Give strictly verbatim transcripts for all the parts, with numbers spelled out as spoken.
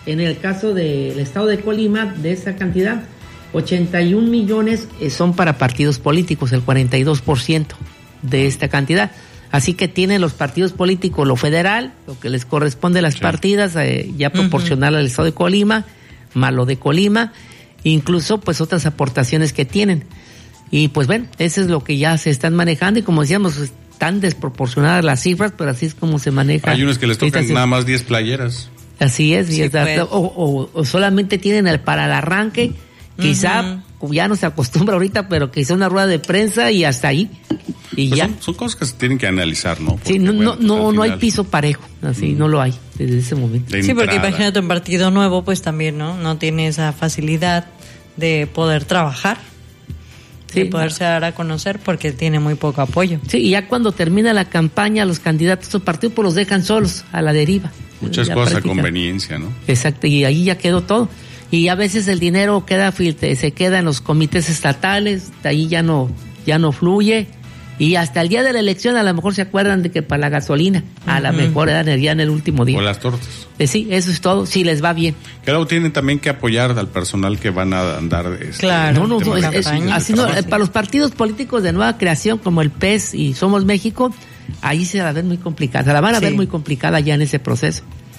en el caso del estado de Colima, de esa cantidad, ochenta y un millones son para partidos políticos, el cuarenta y dos por ciento de esta cantidad. Así que tienen los partidos políticos lo federal, lo que les corresponde a las sí. partidas, eh, ya proporcional uh-huh. al estado de Colima, más lo de Colima, incluso pues otras aportaciones que tienen. Y pues bueno, eso es lo que ya se están manejando y como decíamos, están desproporcionadas las cifras, pero así es como se maneja. Hay unos que les tocan nada más diez playeras. Así es, sí, y pues. o, o, o solamente tienen el para el arranque, quizá uh-huh. ya no se acostumbra ahorita, pero quizá una rueda de prensa y hasta ahí. Y pues ya. Son, son cosas que se tienen que analizar, ¿no? Porque, sí, no, bueno, no, pues, no, final... no hay piso parejo, así mm. no lo hay desde ese momento. Sí, porque imagínate un partido nuevo, pues también, ¿no? No tiene esa facilidad de poder trabajar, sí, de poderse dar a conocer porque tiene muy poco apoyo. Sí, y ya cuando termina la campaña, los candidatos o partidos pues los dejan solos a la deriva. Muchas cosas a conveniencia, ¿no? Exacto, y ahí ya quedó todo. Y a veces el dinero queda se queda en los comités estatales, de ahí ya no ya no fluye. Y hasta el día de la elección a lo mejor se acuerdan de que para la gasolina, uh-huh. a lo mejor era energía en el último día. O las tortas. Eh, sí, eso es todo, si les va bien. Claro, tienen también que apoyar al personal que van a andar. Este, claro, no, no, no, es, es, así no, para los partidos políticos de nueva creación como el P E S y Somos México, ahí se la ven muy complicada, se la van a sí. ver muy complicada ya en ese proceso.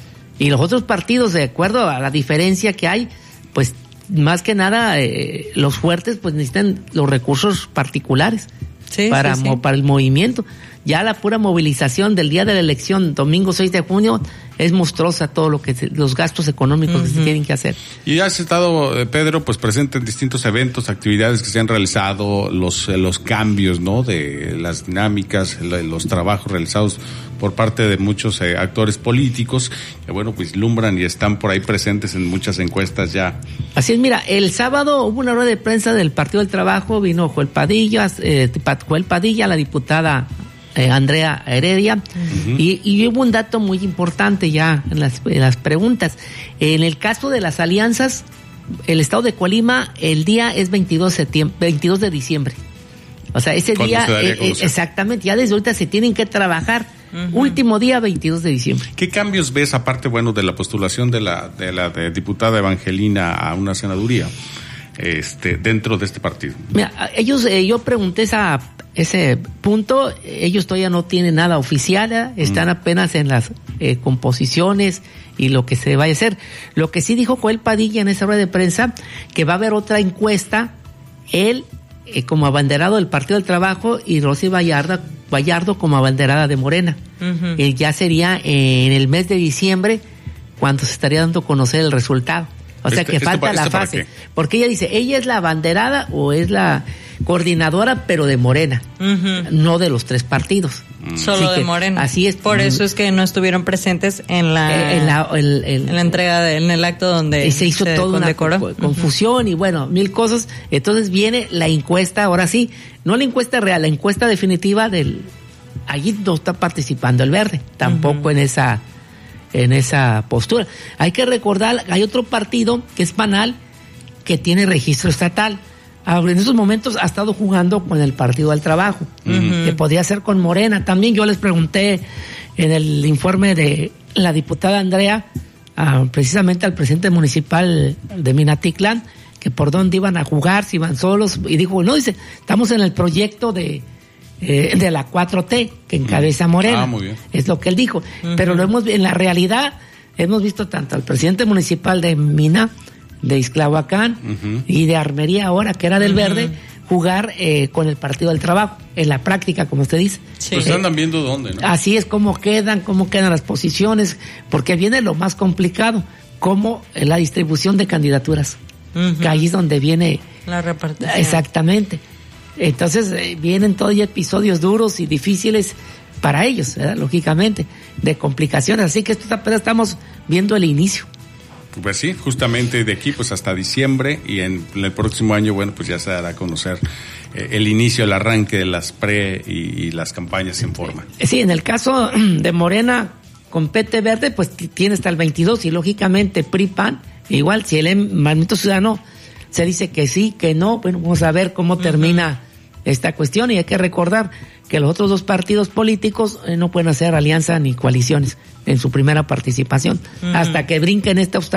Y los otros partidos, de acuerdo a la diferencia que hay, pues más que nada, eh, los fuertes pues necesitan los recursos particulares. Sí, para, sí, sí. Mo, para el movimiento. Ya la pura movilización del día de la elección, domingo seis de junio, es monstruosa todo lo que se, los gastos económicos uh-huh. que se tienen que hacer. Y has estado, eh, Pedro, pues presente en distintos eventos, actividades que se han realizado, los eh, los cambios, ¿no? De las dinámicas, los trabajos realizados por parte de muchos eh, actores políticos que, bueno, pues ilumbran y están por ahí presentes en muchas encuestas ya. Así es, mira, el sábado hubo una rueda de prensa del Partido del Trabajo, vino Joel Padilla, eh, Joel Padilla, la diputada eh, Andrea Heredia, uh-huh. y, y hubo un dato muy importante ya en las, en las preguntas. En el caso de las alianzas, el estado de Colima, el día es veintidós de septiembre, veintidós de diciembre. O sea, ese día, eh, eh, exactamente, ya desde ahorita se tienen que trabajar. Uh-huh. Último día, veintidós de diciembre. ¿Qué cambios ves, aparte, bueno, de la postulación de la de la de diputada Evangelina a una senaduría, este, dentro de este partido? Mira, ellos, eh, yo pregunté esa, ese punto, ellos todavía no tienen nada oficial, ¿eh? Están uh-huh. apenas en las eh, composiciones y lo que se vaya a hacer. Lo que sí dijo Joel Padilla en esa rueda de prensa, que va a haber otra encuesta, él eh, como abanderado del Partido del Trabajo y Rosy Vallardo, Vallardo como abanderada de Morena. Uh-huh. Eh, ya sería eh, en el mes de diciembre cuando se estaría dando a conocer el resultado. O sea este, que este falta pa, la este fase. Porque ella dice, ella es la abanderada o es la coordinadora, pero de Morena, uh-huh. no de los tres partidos. Uh-huh. Solo de Morena. Así es. Por eso es que no estuvieron presentes en la, en la, el, el, en la entrega, de, en el acto donde se hizo se toda una confusión uh-huh. y bueno, mil cosas. Entonces viene la encuesta, ahora sí, no la encuesta real, la encuesta definitiva del... Allí no está participando el Verde, tampoco uh-huh. en esa en esa postura. Hay que recordar, hay otro partido que es Panal, que tiene registro estatal. Ahora, en esos momentos ha estado jugando con el Partido del Trabajo, uh-huh. que podría ser con Morena. También yo les pregunté en el informe de la diputada Andrea, uh, precisamente al presidente municipal de Minatitlán, que por dónde iban a jugar, si iban solos, y dijo, no, dice, estamos en el proyecto de eh, de la cuatro T que encabeza Morena. Ah, muy bien. Es lo que él dijo. Uh-huh. Pero lo hemos en la realidad hemos visto tanto al presidente municipal de Mina, de Ixtlahuacán uh-huh. y de Armería ahora, que era del uh-huh. Verde, jugar eh, con el Partido del Trabajo, en la práctica, como usted dice. Sí. Pues andan viendo dónde, ¿no? Así es, cómo quedan, cómo quedan las posiciones, porque viene lo más complicado, como la distribución de candidaturas, uh-huh. que ahí es donde viene la repartición. Exactamente. Entonces eh, vienen todavía episodios duros y difíciles para ellos, ¿verdad? Lógicamente, de complicaciones, así que esto apenas estamos viendo el inicio. Pues sí, justamente de aquí pues hasta diciembre, y en el próximo año, bueno, pues ya se dará a conocer eh, el inicio, el arranque de las pre y, y las campañas en forma. Sí, en el caso de Morena con P T Verde, pues tiene hasta el veintidós, y lógicamente P R I P A N, igual, si el Movimiento Ciudadano se dice que sí, que no, bueno, vamos a ver cómo termina uh-huh. esta cuestión, y hay que recordar que los otros dos partidos políticos eh, no pueden hacer alianza ni coaliciones en su primera participación, uh-huh. hasta que brinquen esta obstáculo.